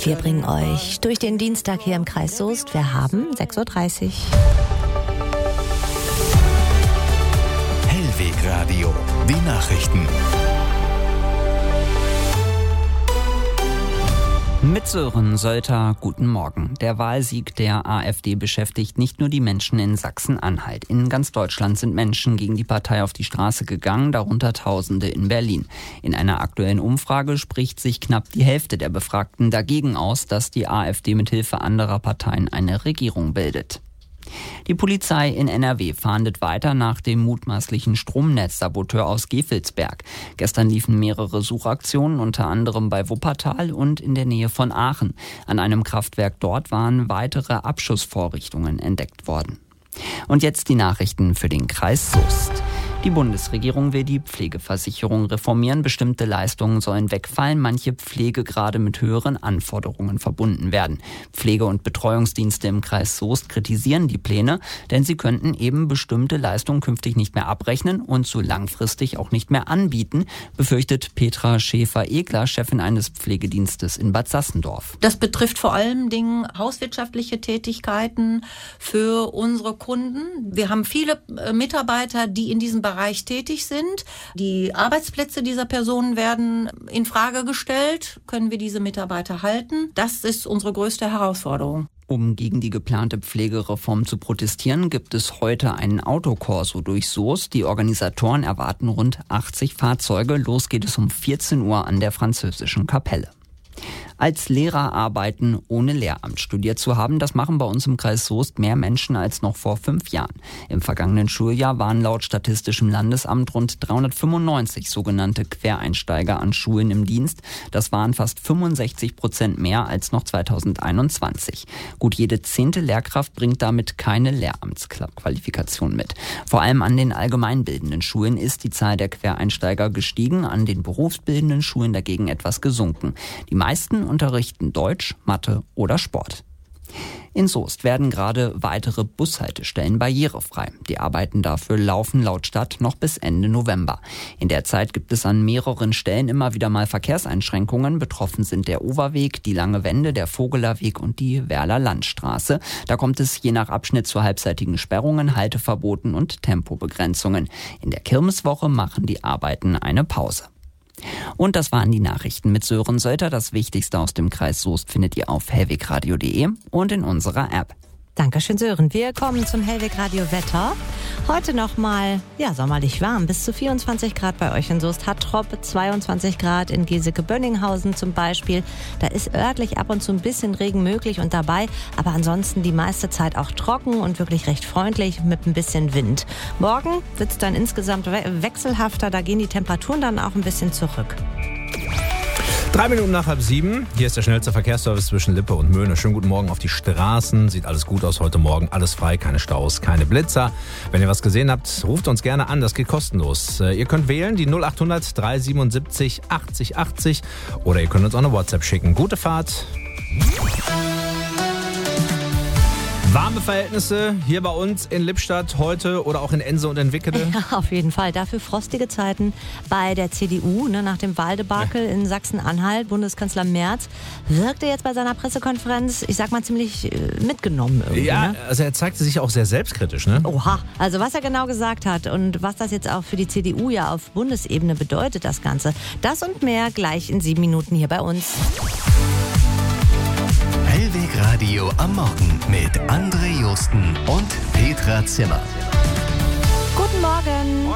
Wir bringen euch durch den Dienstag hier im Kreis Soest. Wir haben 6.30 Uhr. Hellweg Radio, die Nachrichten. Mit Sören Sölter, guten Morgen. Der Wahlsieg der AfD beschäftigt nicht nur die Menschen in Sachsen-Anhalt. In ganz Deutschland sind Menschen gegen die Partei auf die Straße gegangen, darunter Tausende in Berlin. In einer aktuellen Umfrage spricht sich knapp die Hälfte der Befragten dagegen aus, dass die AfD mit Hilfe anderer Parteien eine Regierung bildet. Die Polizei in NRW fahndet weiter nach dem mutmaßlichen Stromnetzsaboteur aus Gevelsberg. Gestern liefen mehrere Suchaktionen, unter anderem bei Wuppertal und in der Nähe von Aachen. An einem Kraftwerk dort waren weitere Abschussvorrichtungen entdeckt worden. Und jetzt die Nachrichten für den Kreis Soest. Die Bundesregierung will die Pflegeversicherung reformieren. Bestimmte Leistungen sollen wegfallen, manche Pflegegrade mit höheren Anforderungen verbunden werden. Pflege- und Betreuungsdienste im Kreis Soest kritisieren die Pläne, denn sie könnten eben bestimmte Leistungen künftig nicht mehr abrechnen und so langfristig auch nicht mehr anbieten, befürchtet Petra Schäfer-Egler, Chefin eines Pflegedienstes in Bad Sassendorf. Das betrifft vor allem Dingen hauswirtschaftliche Tätigkeiten für unsere Kunden. Wir haben viele Mitarbeiter, die in diesem Bereich tätig sind. Die Arbeitsplätze dieser Personen werden in Frage gestellt. Können wir diese Mitarbeiter halten? Das ist unsere größte Herausforderung. Um gegen die geplante Pflegereform zu protestieren, gibt es heute einen Autokorso durch Soest. Die Organisatoren erwarten rund 80 Fahrzeuge. Los geht es um 14 Uhr an der Französischen Kapelle. Als Lehrer arbeiten, ohne Lehramt studiert zu haben, das machen bei uns im Kreis Soest mehr Menschen als noch vor 5 Jahren. Im vergangenen Schuljahr waren laut Statistischem Landesamt rund 395 sogenannte Quereinsteiger an Schulen im Dienst. Das waren fast 65% mehr als noch 2021. Gut jede 10. Lehrkraft bringt damit keine Lehramtsqualifikation mit. Vor allem an den allgemeinbildenden Schulen ist die Zahl der Quereinsteiger gestiegen, an den berufsbildenden Schulen dagegen etwas gesunken. Die meisten unterrichten Deutsch, Mathe oder Sport. In Soest werden gerade weitere Bushaltestellen barrierefrei. Die Arbeiten dafür laufen laut Stadt noch bis Ende November. In der Zeit gibt es an mehreren Stellen immer wieder mal Verkehrseinschränkungen. Betroffen sind der Overweg, die Lange Wende, der Vogelerweg und die Werler Landstraße. Da kommt es je nach Abschnitt zu halbseitigen Sperrungen, Halteverboten und Tempobegrenzungen. In der Kirmeswoche machen die Arbeiten eine Pause. Und das waren die Nachrichten mit Sören Sölter. Das Wichtigste aus dem Kreis Soest findet ihr auf hellwegradio.de und in unserer App. Dankeschön, Sören. Wir kommen zum Hellweg Radio Wetter. Heute nochmal, sommerlich warm. Bis zu 24 Grad bei euch in Soest. Hattrop 22 Grad in Geseke-Bönninghausen zum Beispiel. Da ist örtlich ab und zu ein bisschen Regen möglich und dabei. Aber ansonsten die meiste Zeit auch trocken und wirklich recht freundlich mit ein bisschen Wind. Morgen wird es dann insgesamt wechselhafter. Da gehen die Temperaturen dann auch ein bisschen zurück. 3 Minuten nach 6:30. Hier ist der schnellste Verkehrsservice zwischen Lippe und Möhne. Schönen guten Morgen auf die Straßen. Sieht alles gut aus heute Morgen. Alles frei, keine Staus, keine Blitzer. Wenn ihr was gesehen habt, ruft uns gerne an. Das geht kostenlos. Ihr könnt wählen die 0800 377 80 80 oder ihr könnt uns auch eine WhatsApp schicken. Gute Fahrt. Warme Verhältnisse hier bei uns in Lippstadt heute oder auch in Ense und in Wickede? Ja, auf jeden Fall. Dafür frostige Zeiten bei der CDU. Nach dem Wahldebakel in Sachsen-Anhalt. Bundeskanzler Merz wirkte jetzt bei seiner Pressekonferenz, ich sag mal, ziemlich mitgenommen irgendwie. Ja, also er zeigte sich auch sehr selbstkritisch, ne? Oha, also was er genau gesagt hat und was das jetzt auch für die CDU ja auf Bundesebene bedeutet, das Ganze. Das und mehr gleich in 7 Minuten hier bei uns. Hellweg Radio am Morgen mit André Josten und Petra Zimmer. Guten Morgen.